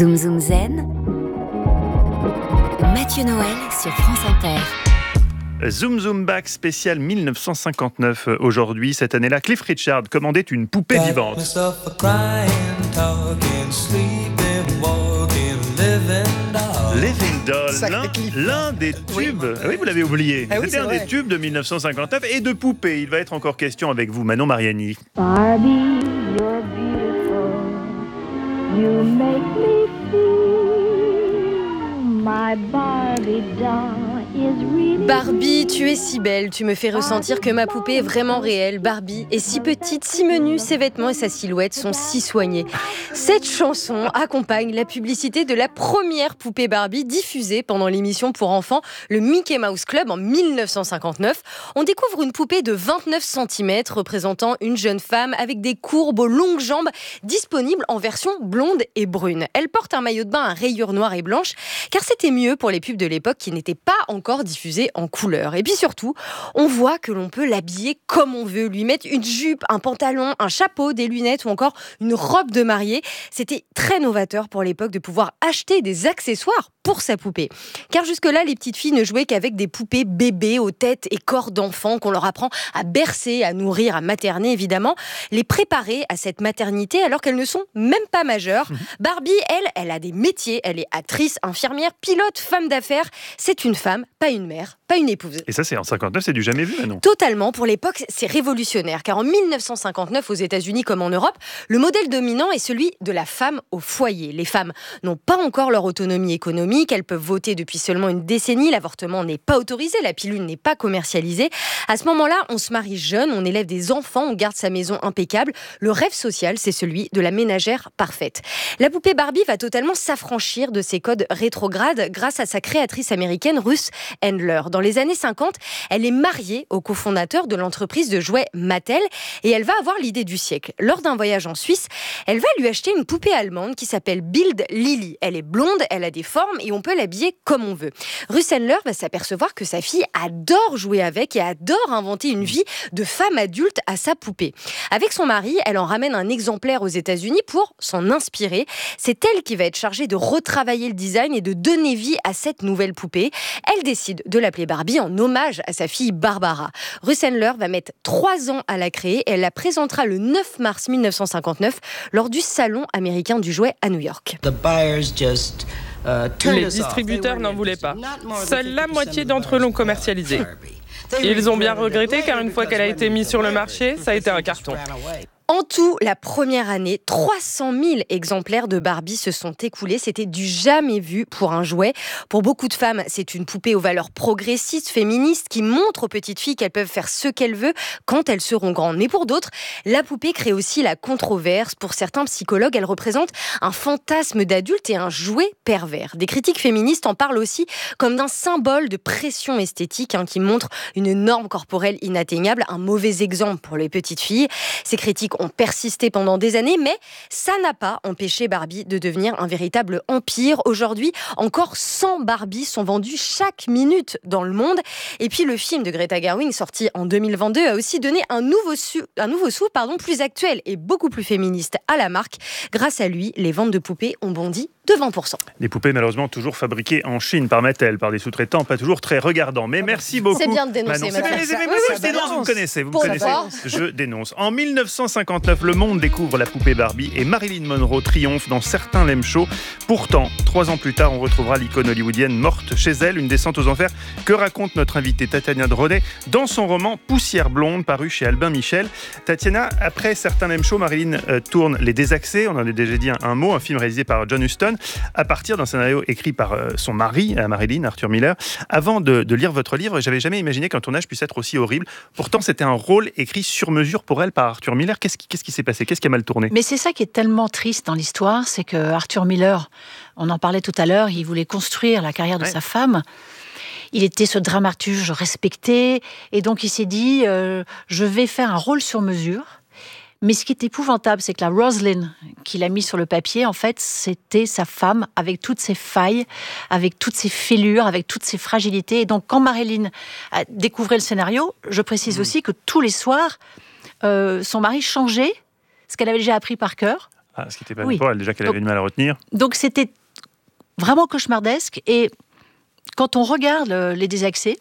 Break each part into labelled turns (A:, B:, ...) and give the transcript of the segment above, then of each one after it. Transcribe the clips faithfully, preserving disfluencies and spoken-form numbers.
A: Zoom Zoom Zen, Mathieu Noël sur France Inter.
B: Zoom Zoom Back spécial dix-neuf cent cinquante-neuf. Aujourd'hui, cette année-là, Cliff Richard commandait une poupée vivante. Living Doll, l'un, l'un des tubes, oui, oui vous l'avez oublié,
C: ah oui,
B: c'était un
C: vrai.
B: des tubes de dix-neuf cent cinquante-neuf et de poupées. Il va être encore question avec vous, Manon Mariani.
D: Barbie, you're beautiful. You make me feel my Barbie doll is really.
E: Barbie, tu es si belle, tu me fais ressentir que ma poupée est vraiment réelle. Barbie est si petite, si menue, ses vêtements et sa silhouette sont si soignés. Cette chanson accompagne la publicité de la première poupée Barbie diffusée pendant l'émission pour enfants, le Mickey Mouse Club en dix-neuf cent cinquante-neuf. On découvre une poupée de vingt-neuf centimètres représentant une jeune femme avec des courbes aux longues jambes, disponible en version blonde et brune. Elle porte un maillot de bain à rayures noires et blanches, car c'était mieux pour les pubs de l'époque qui n'étaient pas encore diffusées en couleur. Et puis surtout, on voit que l'on peut l'habiller comme on veut, lui mettre une jupe, un pantalon, un chapeau, des lunettes ou encore une robe de mariée. C'était très novateur pour l'époque de pouvoir acheter des accessoires pour sa poupée. Car jusque-là, les petites filles ne jouaient qu'avec des poupées bébés aux têtes et corps d'enfants qu'on leur apprend à bercer, à nourrir, à materner évidemment, les préparer à cette maternité alors qu'elles ne sont même pas majeures. Mmh. Barbie, elle, elle a des métiers. Elle est actrice, infirmière, pilote, femme d'affaires. C'est une femme, pas une mère, pas une épouse.
B: Et ça, c'est en cinquante-neuf, c'est du jamais vu, Manon.
E: Totalement. Pour l'époque, c'est révolutionnaire. Car en dix-neuf cent cinquante-neuf, aux États-Unis comme en Europe, le modèle dominant est celui de la femme au foyer. Les femmes n'ont pas encore leur autonomie économique. Elles peuvent voter depuis seulement une décennie. L'avortement n'est pas autorisé. La pilule n'est pas commercialisée. À ce moment-là, on se marie jeune, on élève des enfants, on garde sa maison impeccable. Le rêve social, c'est celui de la ménagère parfaite. La poupée Barbie va totalement s'affranchir de ces codes rétrogrades grâce à sa créatrice américaine Ruth Handler. Dans les années cinquante, elle est mariée au cofondateur de l'entreprise de jouets Mattel et elle va avoir l'idée du siècle. Lors d'un voyage en Suisse, elle va lui acheter une poupée allemande qui s'appelle Bild Lily. Elle est blonde, elle a des formes et on peut l'habiller comme on veut. Ruth Handler va s'apercevoir que sa fille adore jouer avec et adore inventer une vie de femme adulte à sa poupée. Avec son mari, elle en ramène un exemplaire aux États-Unis pour s'en inspirer. C'est elle qui va être chargée de retravailler le design et de donner vie à cette nouvelle poupée. Elle décide de l'appeler Barbie en hommage à sa fille Barbara. Ruth Handler va mettre trois ans à la créer et elle la présentera le neuf mars dix-neuf cent cinquante-neuf lors du Salon américain du jouet à New York.
C: Les distributeurs n'en voulaient pas. Seule la moitié d'entre eux l'ont commercialisée. Ils ont bien regretté car une fois qu'elle a été mise sur le marché, ça a été un carton.
E: En tout, la première année, trois cent mille exemplaires de Barbie se sont écoulés. C'était du jamais vu pour un jouet. Pour beaucoup de femmes, c'est une poupée aux valeurs progressistes, féministes, qui montre aux petites filles qu'elles peuvent faire ce qu'elles veulent quand elles seront grandes. Mais pour d'autres, la poupée crée aussi la controverse. Pour certains psychologues, elle représente un fantasme d'adulte et un jouet pervers. Des critiques féministes en parlent aussi comme d'un symbole de pression esthétique hein, qui montre une norme corporelle inatteignable, un mauvais exemple pour les petites filles. Ces critiques ont persisté pendant des années, mais ça n'a pas empêché Barbie de devenir un véritable empire. Aujourd'hui, encore cent Barbies sont vendues chaque minute dans le monde. Et puis le film de Greta Gerwig, sorti en deux mille vingt-deux, a aussi donné un nouveau sou, un nouveau sou pardon, plus actuel et beaucoup plus féministe à la marque. Grâce à lui, les ventes de poupées ont bondi de vingt pour cent.
B: Des poupées malheureusement toujours fabriquées en Chine par Mattel, par des sous-traitants pas toujours très regardants. Mais merci beaucoup.
E: C'est bien de dénoncer,
B: Manon.
E: Mattel.
B: C'est, mais, mais, mais, oui, je dénonce, vous me connaissez. Vous me connaissez. Je dénonce. En dix-neuf cent cinquante-neuf, le monde découvre la poupée Barbie et Marilyn Monroe triomphe dans certains lame shows. Pourtant, trois ans plus tard, on retrouvera l'icône hollywoodienne morte chez elle, une descente aux enfers que raconte notre invitée Tatiana Drodet dans son roman Poussière blonde, paru chez Albin Michel. Tatiana, après certains lame shows, Marilyn euh, tourne Les Désaxés, on en a déjà dit un, un mot, un film réalisé par John Huston, à partir d'un scénario écrit par euh, son mari, à Marilyn, Arthur Miller. Avant de, de lire votre livre, j'avais jamais imaginé qu'un tournage puisse être aussi horrible. Pourtant, c'était un rôle écrit sur mesure pour elle par Arthur Miller. Qu'est-ce qui, qu'est-ce qui s'est passé ? Qu'est-ce qui a mal tourné ?
F: Mais c'est ça qui est tellement triste dans l'histoire, c'est que Arthur Miller, on en parlait tout à l'heure, il voulait construire la carrière de ouais. sa femme. Il était ce dramaturge respecté, et donc il s'est dit euh, je vais faire un rôle sur mesure. Mais ce qui est épouvantable, c'est que la Rosalind qu'il a mis sur le papier, en fait, c'était sa femme avec toutes ses failles, avec toutes ses fêlures, avec toutes ses fragilités. Et donc, quand Marilyn a découvert le scénario, je précise mmh. aussi que tous les soirs, euh, son mari changeait ce qu'elle avait déjà appris par cœur.
B: Ah, ce qui n'était pas
F: Oui.
B: pour elle, déjà qu'elle
F: Donc,
B: avait du mal à retenir.
F: Donc c'était vraiment cauchemardesque. Et quand on regarde le, Les Désaxés,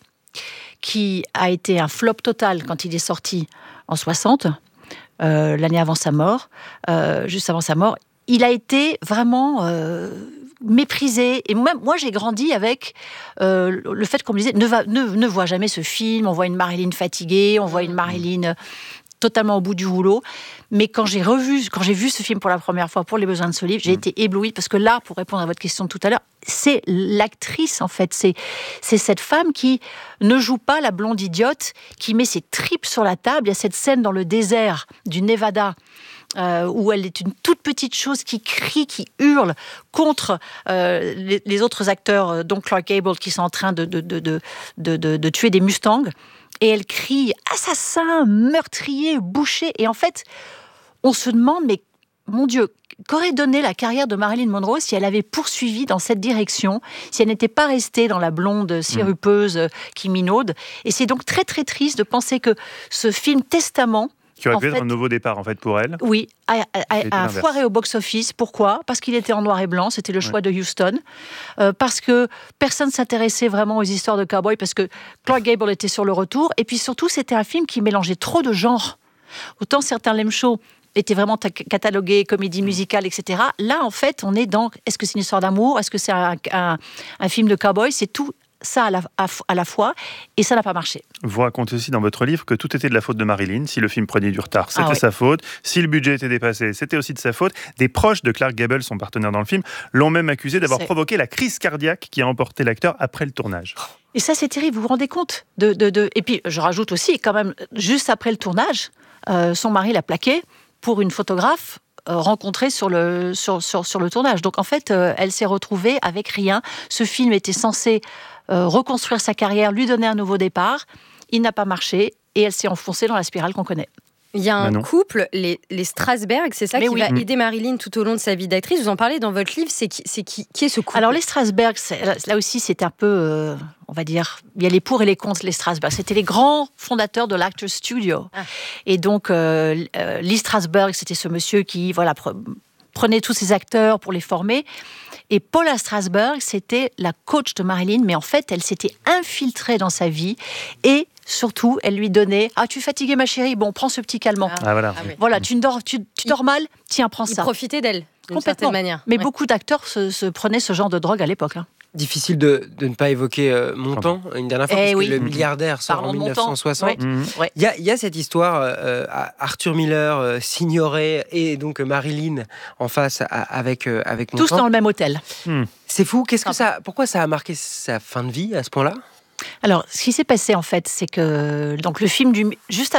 F: qui a été un flop total quand il est sorti en soixante, euh, l'année avant sa mort, euh, juste avant sa mort, il a été vraiment euh, méprisé. Et même moi, j'ai grandi avec euh, le fait qu'on me disait ne, va, ne, ne vois jamais ce film, on voit une Marilyn fatiguée, on voit une Marilyn totalement au bout du rouleau. Mais quand j'ai revu, quand j'ai vu ce film pour la première fois pour les besoins de ce livre, j'ai mmh. été éblouie parce que là, pour répondre à votre question de tout à l'heure, c'est l'actrice en fait, c'est c'est cette femme qui ne joue pas la blonde idiote, qui met ses tripes sur la table. Il y a cette scène dans le désert du Nevada. Euh, où elle est une toute petite chose qui crie, qui hurle contre euh, les, les autres acteurs, dont Clark Gable, qui sont en train de, de, de, de, de, de, de tuer des Mustangs. Et elle crie « assassin, meurtrier, boucher ». Et en fait, on se demande, mais mon Dieu, qu'aurait donné la carrière de Marilyn Monroe si elle avait poursuivi dans cette direction, si elle n'était pas restée dans la blonde sirupeuse mmh. qui minaude. Et c'est donc très très triste de penser que ce film Testament,
B: qui aurait pu
F: fait,
B: être un nouveau départ en fait pour elle.
F: Oui, a, a, a foiré au box-office. Pourquoi ? Parce qu'il était en noir et blanc, c'était le choix ouais. de Huston. Euh, parce que personne ne s'intéressait vraiment aux histoires de cow-boys, parce que Clark Gable était sur le retour. Et puis surtout, c'était un film qui mélangeait trop de genres. Autant certains Lem Show étaient vraiment catalogués, comédie musicale, et cetera. Là, en fait, on est dans, est-ce que c'est une histoire d'amour ? Est-ce que c'est un, un, un film de cow-boy ? C'est tout ça à la, à, à la fois, et ça n'a pas marché.
B: Vous racontez aussi dans votre livre que tout était de la faute de Marilyn. Si le film prenait du retard, c'était ah ouais. sa faute. Si le budget était dépassé, c'était aussi de sa faute. Des proches de Clark Gable, son partenaire dans le film, l'ont même accusé d'avoir c'est... provoqué la crise cardiaque qui a emporté l'acteur après le tournage.
F: Et ça, c'est terrible, vous vous rendez compte de, de, de... Et puis, je rajoute aussi, quand même, juste après le tournage, euh, son mari l'a plaqué pour une photographe euh, rencontrée sur le, sur, sur, sur le tournage. Donc, en fait, euh, elle s'est retrouvée avec rien. Ce film était censé Euh, reconstruire sa carrière, lui donner un nouveau départ. Il n'a pas marché et elle s'est enfoncée dans la spirale qu'on connaît.
E: Il y a un couple, les, les Strasberg, c'est ça Mais qui oui. va aider Marilyn tout au long de sa vie d'actrice. Vous en parlez dans votre livre, c'est qui, c'est qui, qui est ce couple ?
F: Alors les Strasberg, là aussi c'est un peu, euh, on va dire, il y a les pour et les contre les Strasberg. C'était les grands fondateurs de l'Actors Studio. Ah. Et donc euh, euh, Lee Strasberg, c'était ce monsieur qui voilà, pre- prenait tous ces acteurs pour les former. Et Paula Strasberg, c'était la coach de Marilyn, mais en fait, elle s'était infiltrée dans sa vie et surtout, elle lui donnait « Ah, tu es fatiguée, ma chérie ? Bon, prends ce petit calmant.
B: Ah, » voilà,
F: ah, oui. voilà tu, dors, tu, tu dors mal ? Tiens, prends
E: il
F: ça.
E: Il profitait d'elle, d'une certaine manière.
F: Mais
E: ouais.
F: beaucoup d'acteurs se, se prenaient ce genre de drogue à l'époque. Hein.
G: Difficile de, de ne pas évoquer euh, Montand une dernière fois,
F: eh
G: parce
F: oui.
G: que le milliardaire sort Parlons en dix-neuf cent soixante. Il
F: ouais. ouais.
G: y, a, y a cette histoire, euh, Arthur Miller, euh, Signoret et donc Marilyn en face à, avec, euh, avec Montand.
F: Tous dans le même hôtel.
G: Mm. C'est fou. Qu'est-ce que ça, pourquoi ça a marqué sa fin de vie à ce point-là ?
F: Alors, ce qui s'est passé en fait, c'est que donc le film du juste